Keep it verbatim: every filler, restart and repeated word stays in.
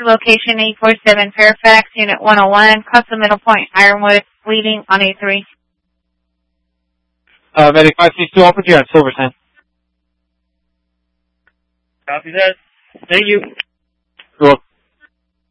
location eight four seven Fairfax, Unit one oh one, Custom Middle Point, Ironwood, bleeding on A three. Uh, Medic five six two, offered you on Silver Sand. Copy that. Thank you. You're welcome.